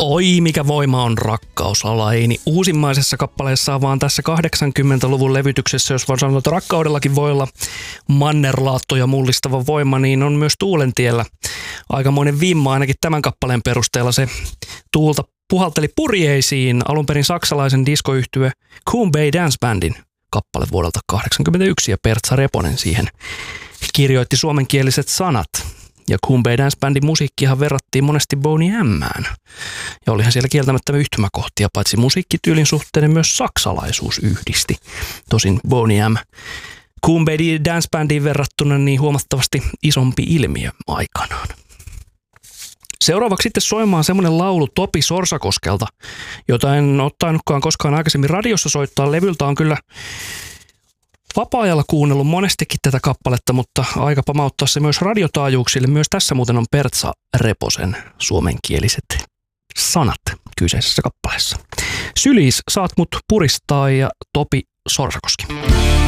Oi, mikä voima on rakkaus, Alaini. Uusimmaisessa kappaleessa vaan tässä 80-luvun levytyksessä, jos vaan sanotaan, että rakkaudellakin voi olla mannerlaattoja mullistava voima, niin on myös Tuulentiellä aikamoinen vimma, ainakin tämän kappaleen perusteella. Se tuulta puhalteli purjeisiin alun perin saksalaisen diskoyhtye Coon Bay Dance Bandin kappale vuodelta 1981 ja Pertsa Reponen siihen kirjoitti suomenkieliset sanat. Ja Coon Bay Dance Bandin musiikkihan verrattiin monesti Boney M:ään. Ja olihan siellä kieltämättä yhtymäkohtia, paitsi musiikkityylin suhteen myös saksalaisuus yhdisti. Tosin Boney M Coon Bay Dance Bandiin verrattuna niin huomattavasti isompi ilmiö aikanaan. Seuraavaksi sitten soimaan semmoinen laulu Topi Sorsakoskelta, jota en ole tainnutkaan koskaan aikaisemmin radiossa soittaa. Levyltä on kyllä vapaa-ajalla kuunnellut monestikin tätä kappaletta, mutta aika pamauttaa se myös radiotaajuuksille. Myös tässä muuten on Pertsa Reposen suomenkieliset sanat kyseisessä kappaleessa. Sylis, saat mut puristaa ja Topi Sorsakoski.